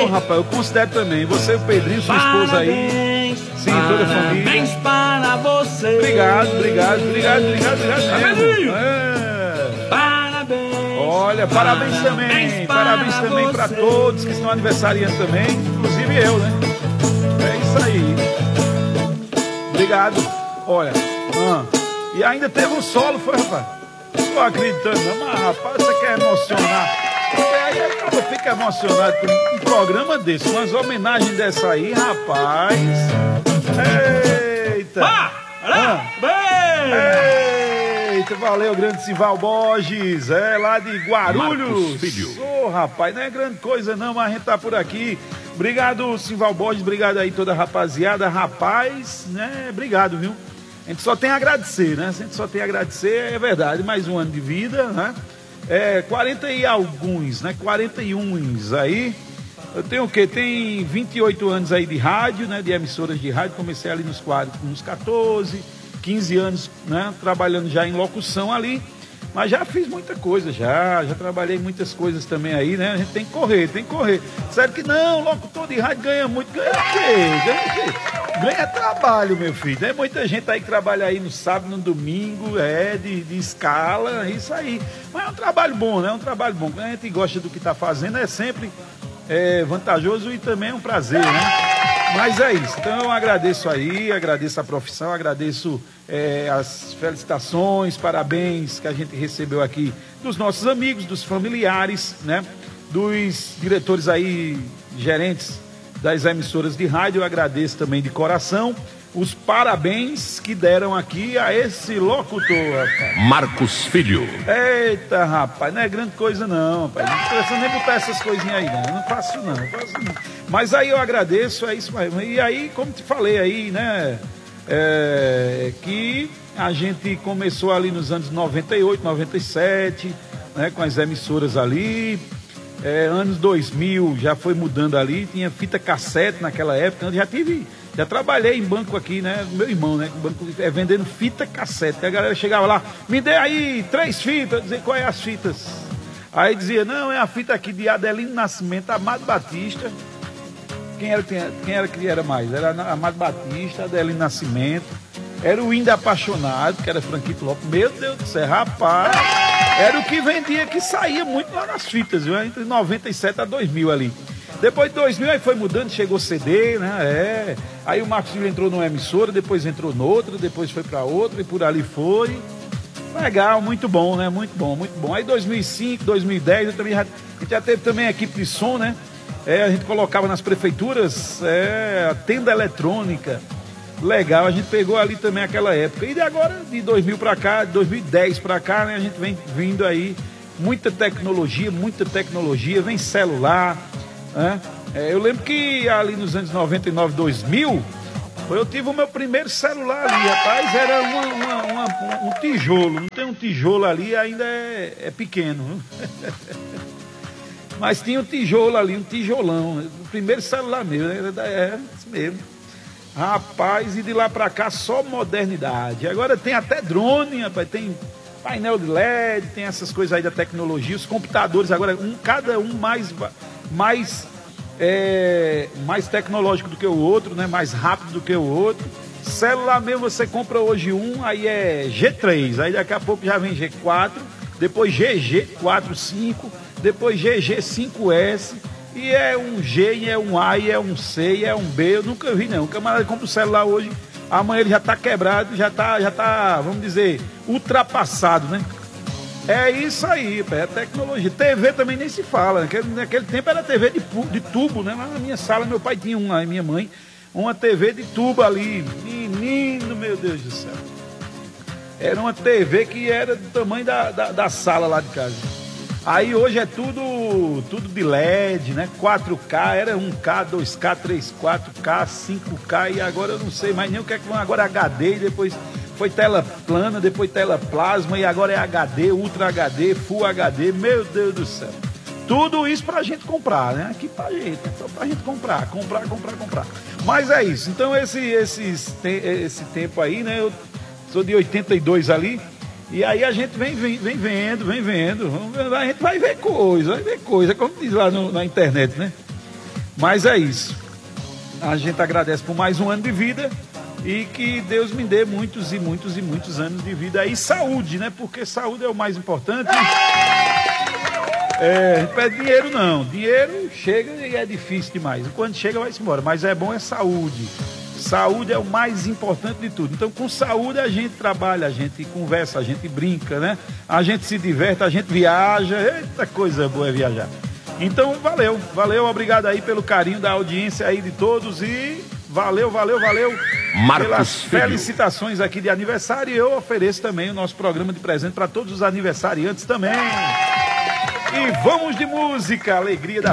rapaz, eu considero também. Você, o Pedrinho, sua esposa aí. Sim, toda a família. Parabéns para você. Obrigado mesmo. Parabéns. Olha, parabéns também. Parabéns também para todos que estão aniversariando também, inclusive eu, né? É isso aí. Obrigado. Olha, e ainda teve um solo, foi, rapaz? Não tô acreditando, não, mas rapaz, você quer emocionar. Porque aí eu fico emocionado com um programa desse, umas homenagens dessa aí, rapaz. Eita! Eita, valeu, grande Simval Borges, lá de Guarulhos. Ô, rapaz, não é grande coisa não, mas a gente tá por aqui. Obrigado, Simval Borges, obrigado aí toda a rapaziada. Rapaz, né, obrigado, viu? A gente só tem a agradecer, né? A gente só tem a agradecer, é verdade, mais um ano de vida, né? 40 e alguns, né? 41 aí. Eu tenho o quê? Tem 28 anos aí de rádio, né? De emissoras de rádio. Comecei ali nos 14, 15 anos, né? Trabalhando já em locução ali. Mas já fiz muita coisa, já trabalhei muitas coisas também aí, né? A gente tem que correr. Sério que não, locutor de rádio ganha muito. Ganha o quê? Ganha trabalho, meu filho. Tem muita gente aí que trabalha aí no sábado, no domingo, de escala, isso aí. Mas é um trabalho bom, né? É um trabalho bom. Quando a gente gosta do que está fazendo, é sempre vantajoso e também é um prazer, né? Mas é isso. Então eu agradeço aí, agradeço a profissão, agradeço as felicitações, parabéns que a gente recebeu aqui dos nossos amigos, dos familiares, né? Dos diretores aí, gerentes das emissoras de rádio. Eu agradeço também de coração os parabéns que deram aqui a esse locutor, rapaz. Marcos Filho. Eita, rapaz, não é grande coisa não, rapaz. Não precisa nem botar essas coisinhas aí, não. Não faço não. Mas aí eu agradeço, é isso mesmo. E aí, como te falei aí, né, que a gente começou ali nos anos 98, 97, né, com as emissoras ali. Anos 2000 já foi mudando ali, tinha fita cassete naquela época, já trabalhei em banco aqui, né, meu irmão, né, banco, vendendo fita cassete, a galera chegava lá, me dê aí 3 fitas, dizer qual é as fitas, aí dizia, não, é a fita aqui de Adelino Nascimento, Amado Batista, quem era que era mais? Era Amado Batista, Adelino Nascimento, era o Índio Apaixonado, que era Franquito Lopes, meu Deus do céu, rapaz, era o que vendia, que saía muito lá nas fitas, viu? Entre 97 a 2000 ali. Depois de 2000 aí foi mudando, chegou CD, né? Aí o Marcos Filho entrou numa emissora, depois entrou noutra, depois foi para outra e por ali foi. Legal, muito bom, né? Muito bom, muito bom. Aí 2005, 2010, a gente já teve também a equipe de som, né? A gente colocava nas prefeituras a tenda eletrônica. Legal, a gente pegou ali também aquela época. E de agora, de 2000 para cá, de 2010 para cá, né, a gente vem vindo aí muita tecnologia, vem celular, né? Eu lembro que ali nos anos 99, 2000, eu tive o meu primeiro celular ali, rapaz, era um tijolo, não tem um tijolo ali, ainda é pequeno. Mas tinha um tijolo ali, um tijolão, o primeiro celular meu, isso mesmo. Rapaz, e de lá pra cá só modernidade. Agora tem até drone, rapaz, tem painel de LED, tem essas coisas aí da tecnologia, os computadores agora, cada um mais tecnológico do que o outro, né? Mais rápido do que o outro. Celular mesmo, você compra hoje aí é G3, aí daqui a pouco já vem G4, depois GG45, depois GG5S. E é um G, e é um A, e é um C, e é um B. Eu nunca vi, não. O camarada compra o celular hoje, amanhã ele já está quebrado, já tá, vamos dizer, ultrapassado, né? É isso aí, é tecnologia. TV também nem se fala. Naquele tempo era TV de tubo, né? Lá na minha sala, meu pai tinha uma, e minha mãe, uma TV de tubo ali. Menino, meu Deus do céu. Era uma TV que era do tamanho da sala lá de casa. Aí hoje é tudo de LED, né? 4K, era 1K, 2K, 3K, 4K, 5K e agora eu não sei mais nem o que é que vão agora HD e depois foi tela plana, depois tela plasma e agora é HD, Ultra HD, Full HD, meu Deus do céu. Tudo isso pra gente comprar, né? Aqui pra gente, só pra gente comprar. Mas é isso, então esse tempo aí, né? Eu sou de 82 ali. E aí a gente vem vendo. A gente vai ver coisa, como diz lá na internet, né? Mas é isso. A gente agradece por mais um ano de vida e que Deus me dê muitos e muitos e muitos anos de vida e saúde, né? Porque saúde é o mais importante. Não pede dinheiro não. Dinheiro chega e é difícil demais. Quando chega vai-se embora. Mas é bom é saúde. Saúde é o mais importante de tudo. Então com saúde a gente trabalha, a gente conversa, a gente brinca, né? A gente se diverte, a gente viaja. Eita, coisa boa é viajar. Então valeu, obrigado aí pelo carinho da audiência aí de todos e valeu pelas felicitações aqui de aniversário. E eu ofereço também o nosso programa de presente para todos os aniversariantes também. E vamos de música, alegria da